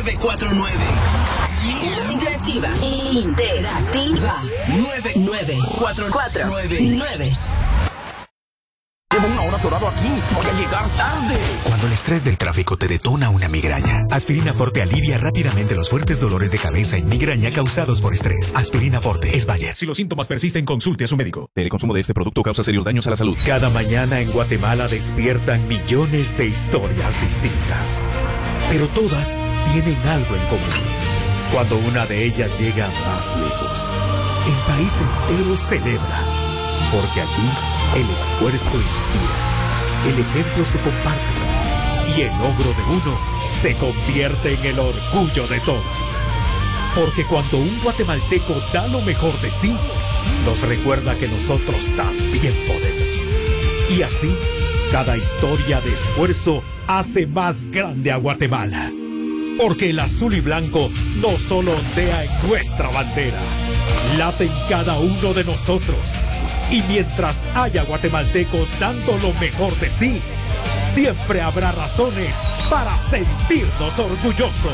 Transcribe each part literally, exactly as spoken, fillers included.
nueve cuatro nueve. Interactiva. Interactiva. nueve nueve cuatro cuatro nueve. Llevo una hora atorado aquí. Voy a llegar tarde. Cuando el estrés del tráfico te detona una migraña, Aspirina Forte alivia rápidamente los fuertes dolores de cabeza y migraña causados por estrés. Aspirina Forte es Bayer. Si los síntomas persisten, consulte a su médico. El consumo de este producto causa serios daños a la salud. Cada mañana en Guatemala despiertan millones de historias distintas. Pero todas tienen algo en común. Cuando una de ellas llega más lejos, el país entero celebra. Porque aquí el esfuerzo inspira, el ejemplo se comparte y el logro de uno se convierte en el orgullo de todos. Porque cuando un guatemalteco da lo mejor de sí, nos recuerda que nosotros también podemos. Y así, cada historia de esfuerzo hace más grande a Guatemala. Porque el azul y blanco no solo ondea en nuestra bandera, late en cada uno de nosotros. Y mientras haya guatemaltecos dando lo mejor de sí, siempre habrá razones para sentirnos orgullosos.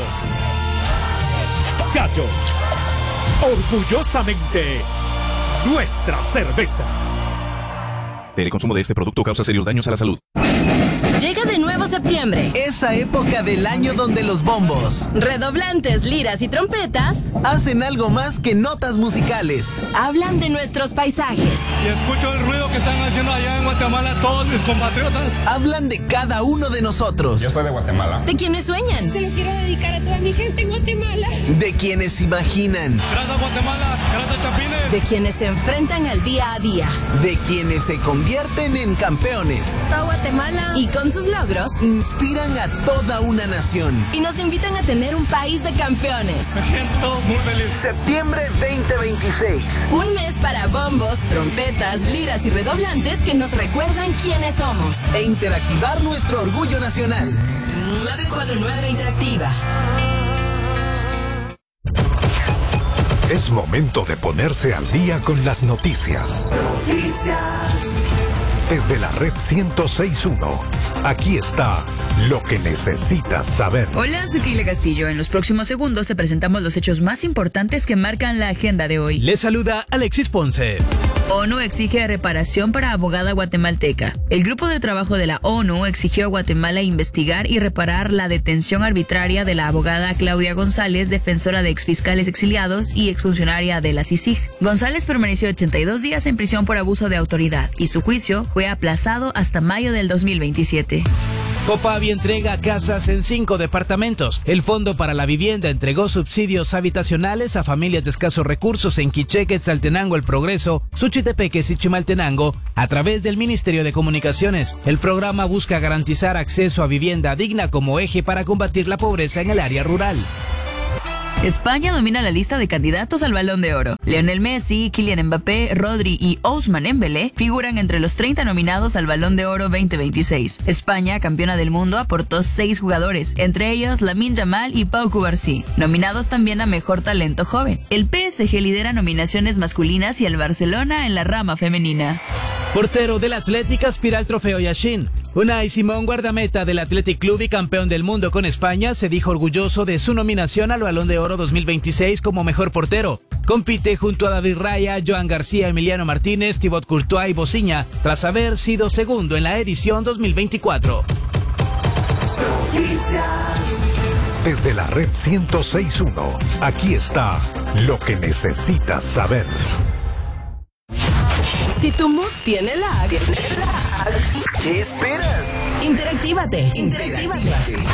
Gallo, orgullosamente nuestra cerveza. El consumo de este producto causa serios daños a la salud. Llega de nuevo septiembre. Esa época del año donde los bombos, redoblantes, liras y trompetas hacen algo más que notas musicales. Hablan de nuestros paisajes. Y escucho el ruido que están haciendo allá en Guatemala todos mis compatriotas. Hablan de cada uno de nosotros. Yo soy de Guatemala. De quienes sueñan. Se lo quiero dedicar a toda mi gente en Guatemala. De quienes imaginan. Gracias Guatemala, gracias Chapines. De quienes se enfrentan al día a día. De quienes se convierten en campeones. Toda Guatemala. Y con sus logros inspiran a toda una nación. Y nos invitan a tener un país de campeones. Me siento muy feliz. Septiembre veinte veintiséis. Un mes para bombos, trompetas, liras y redoblantes que nos recuerdan quiénes somos. E interactivar nuestro orgullo nacional. nueve cuatro nueve Interactiva. Es momento de ponerse al día con las noticias. Noticias. Desde la red ciento seis punto uno, aquí está lo que necesitas saber. Hola, soy Keila Castillo. En los próximos segundos te presentamos los hechos más importantes que marcan la agenda de hoy. Les saluda Alexis Ponce. ONU exige reparación para abogada guatemalteca. El grupo de trabajo de la ONU exigió a Guatemala investigar y reparar la detención arbitraria de la abogada Claudia González, defensora de exfiscales exiliados y exfuncionaria de la C I C I G. González permaneció ochenta y dos días en prisión por abuso de autoridad y su juicio fue aplazado hasta mayo del dos mil veintisiete. Copavi entrega casas en cinco departamentos. El Fondo para la Vivienda entregó subsidios habitacionales a familias de escasos recursos en Quiché, Quetzaltenango, El Progreso, Suchitepeques y Chimaltenango a través del Ministerio de Comunicaciones. El programa busca garantizar acceso a vivienda digna como eje para combatir la pobreza en el área rural. España domina la lista de candidatos al Balón de Oro. Lionel Messi, Kylian Mbappé, Rodri y Ousmane Dembélé figuran entre los treinta nominados al Balón de Oro veinte veintiséis. España, campeona del mundo, aportó seis jugadores, entre ellos Lamine Yamal y Pau Cubarsí, nominados también a Mejor Talento Joven. El P S G lidera nominaciones masculinas y el Barcelona en la rama femenina. Portero del Atlético aspira al trofeo Yashin. Unai Simón, guardameta del Athletic Club y campeón del mundo con España, se dijo orgulloso de su nominación al Balón de Oro dos mil veintiséis como mejor portero. Compite junto a David Raya, Joan García, Emiliano Martínez, Thibaut Courtois y Bociña, tras haber sido segundo en la edición dos mil veinticuatro. Desde la red ciento seis punto uno, aquí está lo que necesitas saber. Si tu mood tiene lag, ¿qué esperas? Interactívate. Interactívate.